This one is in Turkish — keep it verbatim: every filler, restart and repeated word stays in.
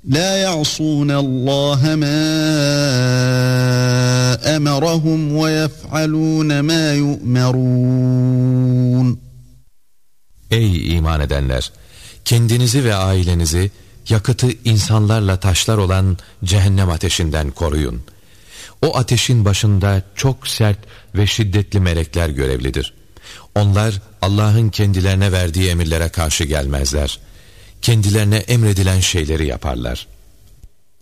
La ya'sunallaha ma emarahum ve yef'alun ma yu'marun. Ey iman edenler! Kendinizi ve ailenizi yakıtı insanlarla taşlar olan cehennem ateşinden koruyun. O ateşin başında çok sert ve şiddetli melekler görevlidir. Onlar Allah'ın kendilerine verdiği emirlere karşı gelmezler. Kendilerine emredilen şeyleri yaparlar.